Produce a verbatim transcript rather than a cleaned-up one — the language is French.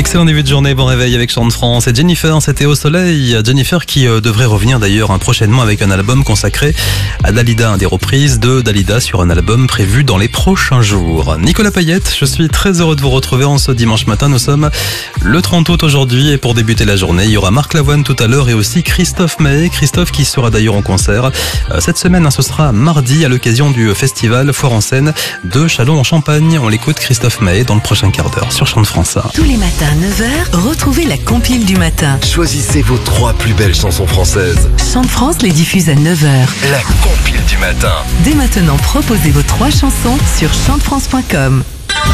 Excellent début de journée, bon réveil avec Chant de France. Et Jennifer, c'était au soleil. Jennifer qui euh, devrait revenir d'ailleurs hein, prochainement avec un album consacré à Dalida, hein, des reprises de Dalida sur un album prévu dans les prochains jours. Nicolas Payette, je suis très heureux de vous retrouver en ce dimanche matin. Nous sommes le trente août aujourd'hui et pour débuter la journée, il y aura Marc Lavoine tout à l'heure et aussi Christophe Maé. Christophe qui sera d'ailleurs en concert euh, cette semaine, hein, ce sera mardi à l'occasion du festival Foire en scène de Châlons-en-Champagne. On l'écoute Christophe Maé dans le prochain quart d'heure sur Chant de France. Tous les matins à neuf heures, retrouvez la compile du matin. Choisissez vos trois plus belles chansons françaises. Chant de France les diffuse à neuf heures. La compile du matin. Dès maintenant, proposez vos trois chansons sur chant de france point com.